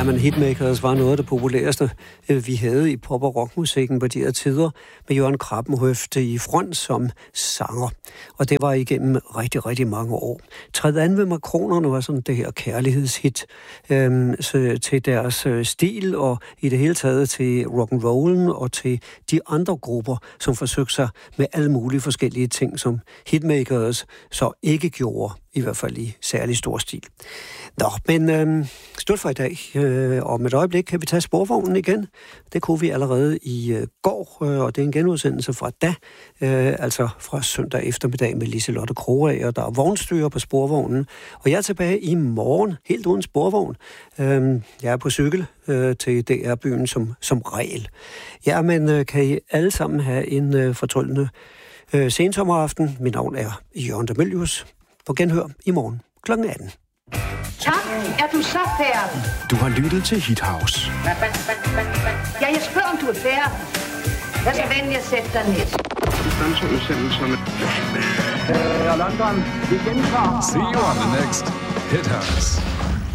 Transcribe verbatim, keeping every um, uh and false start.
Ja, men Hitmakers var noget af det populæreste, vi havde i pop- og rockmusikken på de her tider, med Jørgen Krabbenhøft i front som sanger. Og det var igennem rigtig, rigtig mange år. Træde an ved Makronerne var sådan det her kærlighedshit øhm, til deres øh, stil, og i det hele taget til rock'n'rollen og til de andre grupper, som forsøgte sig med alle mulige forskellige ting, som Hitmakers så ikke gjorde, i hvert fald i særlig stor stil. Nå, men øh, stort for i dag. Øh, om et øjeblik kan vi tage sporvognen igen. Det kunne vi allerede i øh, går, øh, og det er en genudsendelse fra da, øh, altså fra søndag eftermiddag med Liselotte Krogager, der er vognstyrer på sporvognen. Og jeg er tilbage i morgen, helt uden sporvogn. Øh, jeg er på cykel øh, til D R-byen som, som regel. Ja, men øh, kan I alle sammen have en øh, fortryllende øh, sensommeraften. Mit navn er Jørgen Demelius. På genhør i morgen klokken atten. Tak, er du så færdig? Du har lyttet til Hit House. Ja, jeg spørger, om du er færdig. Lad så venlig at sætte dig ned. Dansudsendelserne. Her London, vi gentager. See you on the next Hit House.